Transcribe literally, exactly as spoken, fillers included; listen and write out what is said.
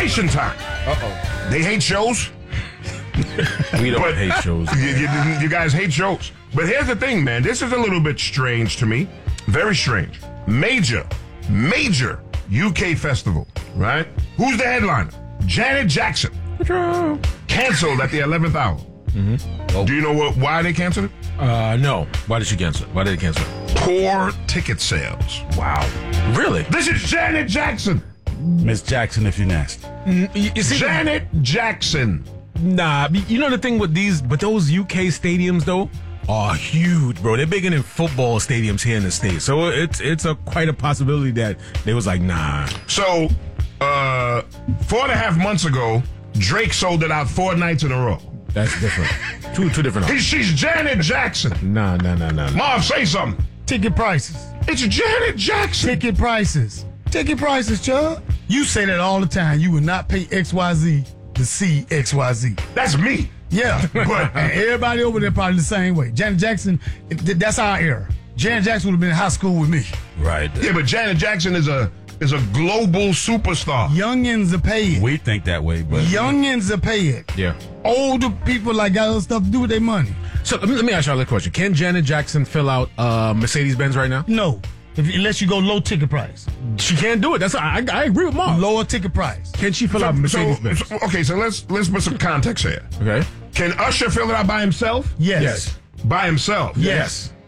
Station time. Uh-oh. They hate shows. We don't But- hate shows. You, you, you guys hate shows. But here's the thing, man. This is a little bit strange to me. Very strange. Major, major U K festival, right? Who's the headliner? Janet Jackson. Canceled at the eleventh hour. Mm-hmm. Oh. Do you know what, why they canceled it? Uh, no. Why did she cancel it? Why did they cancel it? Poor ticket sales. Wow. Really? This is Janet Jackson. Miss Jackson, if you're nasty. You, you see, Janet Jackson. nah. You know the thing with these, but those U K stadiums though are huge, bro. They're bigger than football stadiums here in the States. So it's it's a quite a possibility that they was like, nah. So, uh, four and a half months ago, Drake sold it out four nights in a row. That's different. two two different. He, she's Janet Jackson. Nah, nah, nah, nah. nah. Marv, say something. Ticket prices. It's Janet Jackson. Ticket prices. Ticket prices, Chuck. You say that all the time. You would not pay X Y Z to see X Y Z. That's me. Yeah, but and everybody over there probably the same way. Janet Jackson, it- that's our era. Janet Jackson would have been in high school with me. Right. Yeah, but Janet Jackson is a is a global superstar. Youngins are pay it. We think that way, but Youngins are pay it. Yeah. Older people like got other stuff to do with their money. So let me, let me ask you another question. Can Janet Jackson fill out uh, Mercedes-Benz right now? No, if, unless you go low ticket price. She can't do it. That's I, I agree with Mark. Lower ticket price. Can she fill out So, Mercedes-Benz? so- okay, so let's let's put some context here. Okay. Can Usher fill it out by himself? Yes. Yes. By himself. Yes.